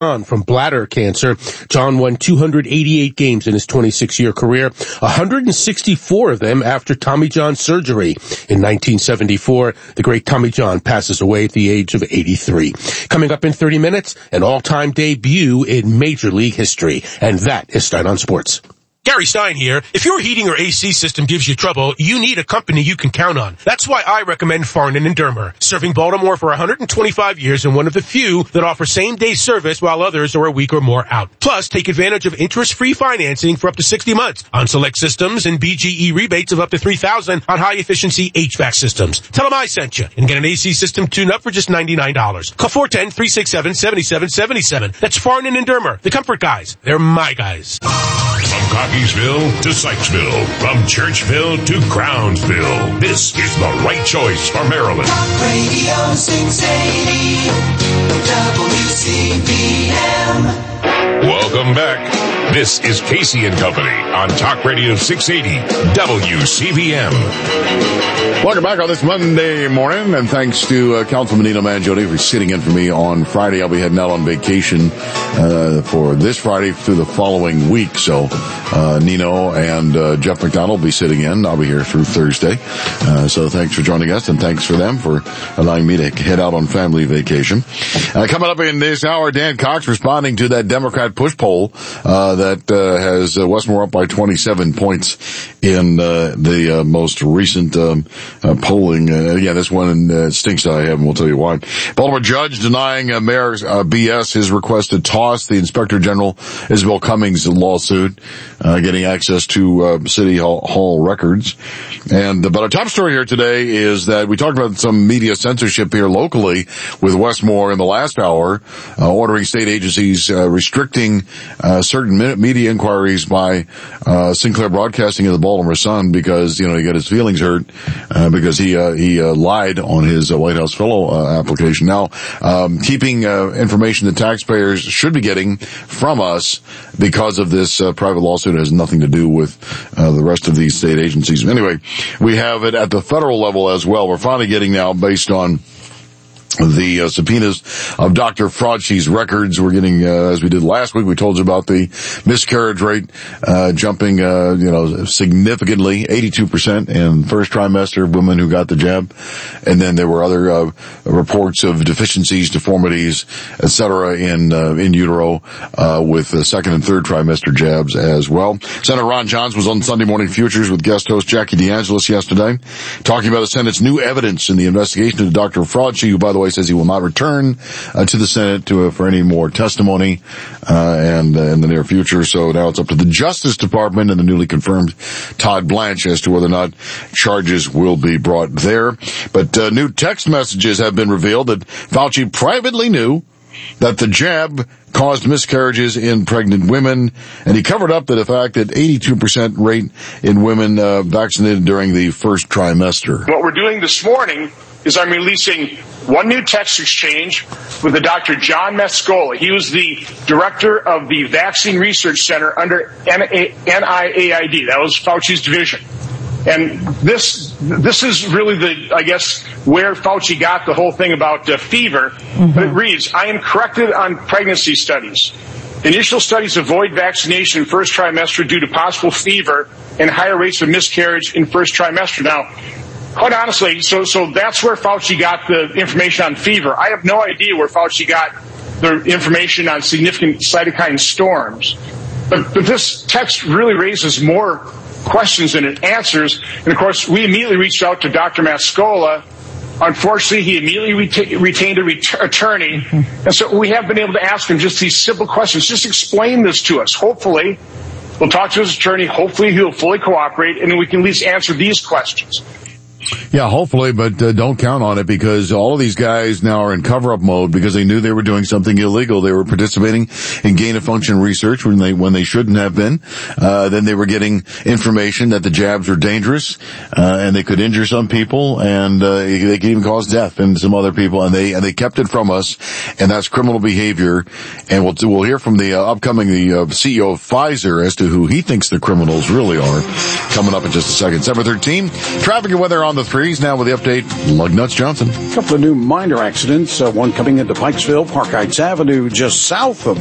from bladder cancer. John won 288 games in his 26-year career, 164 of them after Tommy John surgery. In 1974, the great Tommy John passes away at the age of 83. Coming up in 30 minutes, an all-time debut in Major League history. And that is Stein on Sports. Gary Stein here. If your heating or AC system gives you trouble, you need a company you can count on. That's why I recommend Farnan & Dermer. Serving Baltimore for 125 years and one of the few that offer same-day service while others are a week or more out. Plus, take advantage of interest-free financing for up to 60 months on select systems and BGE rebates of up to $3,000 on high-efficiency HVAC systems. Tell them I sent you and get an AC system tuned-up for just $99. Call 410-367-7777. That's Farnan & Dermer, the comfort guys. They're my guys. From Cockeysville to Sykesville, from Churchville to Crownsville, this is the right choice for Maryland. Talk Radio 680 WCBM. Welcome back. This is Casey and Company on Talk Radio 680 WCBM. Welcome back on this Monday morning, and thanks to Councilman Nino Mangione for sitting in for me on Friday. I'll be heading out on vacation for this Friday through the following week. So Nino and Jeff McDonald will be sitting in. I'll be here through Thursday. So thanks for joining us, and thanks for them for allowing me to head out on family vacation. Coming up in this hour, Dan Cox responding to that Democrat push poll that has Westmore up by 27 points in the most recent polling. Yeah, this one stinks that I have, and we'll tell you why. Baltimore judge denying Mayor BS his request to toss the Inspector General Isabel Cummings lawsuit, getting access to City Hall records. But our top story here today is that we talked about some media censorship here locally with Westmore in the last hour, ordering state agencies restricting certain media inquiries by Sinclair Broadcasting of the Baltimore Sun because, he got his feelings hurt because he lied on his White House fellow application. Now, keeping information that taxpayers should be getting from us because of this private lawsuit has nothing to do with the rest of these state agencies. Anyway, we have it at the federal level as well. We're finally getting now, based on the subpoenas of Dr. Fauci's records. We're getting, as we did last week, we told you about the miscarriage rate jumping, significantly, 82% in first trimester of women who got the jab. And then there were other reports of deficiencies, deformities, etc. in utero with the second and third trimester jabs as well. Senator Ron Johnson was on Sunday Morning Futures with guest host Jackie DeAngelis yesterday, talking about the Senate's new evidence in the investigation into Dr. Fauci, who, by the way, says he will not return to the Senate for any more testimony in the near future. So now it's up to the Justice Department and the newly confirmed Todd Blanche as to whether or not charges will be brought there. But new text messages have been revealed that Fauci privately knew that the jab caused miscarriages in pregnant women, and he covered up the fact that 82% rate in women vaccinated during the first trimester. What we're doing this morning is I'm releasing one new text exchange with the Dr. John Mascola. He was the director of the Vaccine Research Center under NIAID. That was Fauci's division. And this is really where Fauci got the whole thing about fever. Mm-hmm. But it reads, I am corrected on pregnancy studies. Initial studies avoid vaccination in first trimester due to possible fever and higher rates of miscarriage in first trimester. Now, quite honestly, so that's where Fauci got the information on fever. I have no idea where Fauci got the information on significant cytokine storms. But this text really raises more questions than it answers. And, of course, we immediately reached out to Dr. Mascola. Unfortunately, he immediately retained an attorney. And so we have been able to ask him just these simple questions. Just explain this to us. Hopefully, we'll talk to his attorney. Hopefully, he'll fully cooperate, and then we can at least answer these questions. Yeah, hopefully, but don't count on it, because all of these guys now are in cover-up mode because they knew they were doing something illegal. They were participating in gain-of-function research when they shouldn't have been. Then they were getting information that the jabs were dangerous, and they could injure some people, and they could even cause death in some other people, and they kept it from us, and that's criminal behavior. And we'll hear from the upcoming CEO of Pfizer as to who he thinks the criminals really are, coming up in just a second. 7:13, traffic and weather on on the threes. Now with the update, Lugnuts Johnson. A couple of new minor accidents, one coming into Pikesville, Park Heights Avenue, just south of